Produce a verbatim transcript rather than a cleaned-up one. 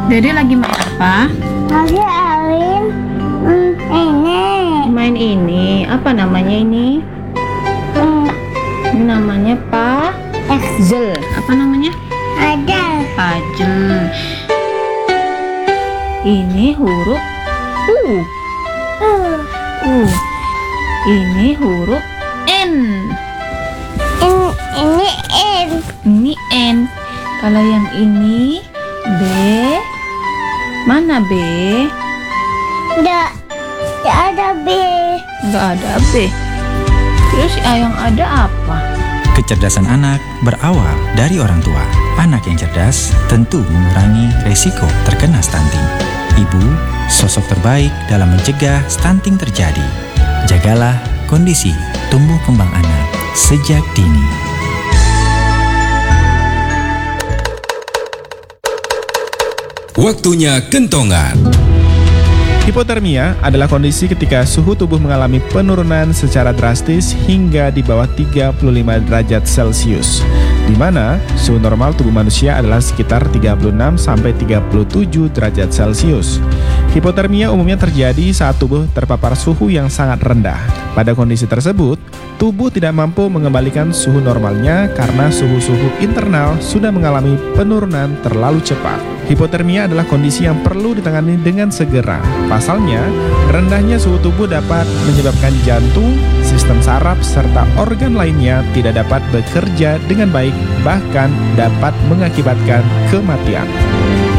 Dede lagi main apa? Lagi Alin hmm, ini Main ini. Apa namanya ini? hmm, Ini namanya puzzle. Apa namanya? ada Puzzle. Ini huruf U. uh, U. Ini huruf N. ini ini N Ini N. Kalau yang ini B. Mana B? ada ada B. Nggak ada B. Terus yang ada apa? Kecerdasan anak berawal dari orang tua. Anak yang cerdas tentu mengurangi resiko terkena stunting. Ibu, sosok terbaik dalam mencegah stunting terjadi. Jagalah kondisi tumbuh kembang anak sejak dini. Waktunya kentongan. Hipotermia adalah kondisi ketika suhu tubuh mengalami penurunan secara drastis hingga di bawah tiga puluh lima derajat Celcius, di mana suhu normal tubuh manusia adalah sekitar tiga puluh enam sampai tiga puluh tujuh derajat Celcius. Hipotermia umumnya terjadi saat tubuh terpapar suhu yang sangat rendah. Pada kondisi tersebut, tubuh tidak mampu mengembalikan suhu normalnya karena suhu-suhu internal sudah mengalami penurunan terlalu cepat. Hipotermia adalah kondisi yang perlu ditangani dengan segera. Pasalnya, rendahnya suhu tubuh dapat menyebabkan jantung, sistem saraf, serta organ lainnya tidak dapat bekerja dengan baik, bahkan dapat mengakibatkan kematian.